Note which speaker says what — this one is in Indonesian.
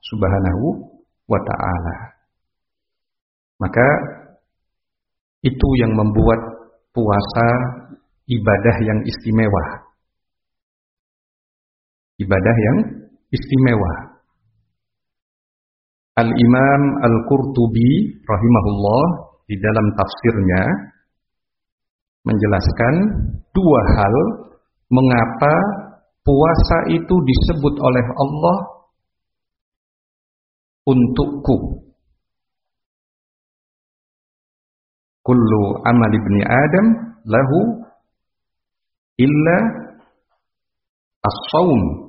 Speaker 1: Subhanahu wa ta'ala. Maka itu yang membuat puasa ibadah yang istimewa. Ibadah yang istimewa. Al-Imam Al-Qurtubi rahimahullah di dalam tafsirnya menjelaskan dua hal mengapa puasa itu disebut oleh Allah untukku. Kullu amal ibni Adam lahu illa as-saum